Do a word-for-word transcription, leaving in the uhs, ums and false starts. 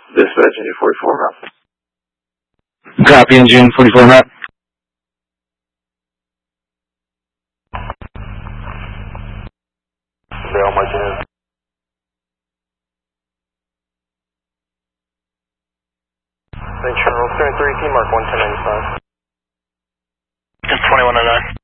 Dispatch, engine forty-four, map. Copy, engine forty-four, map. Barrel marching in. Then Charles, turn three, T mark one ten ninety-five. twenty-one oh nine.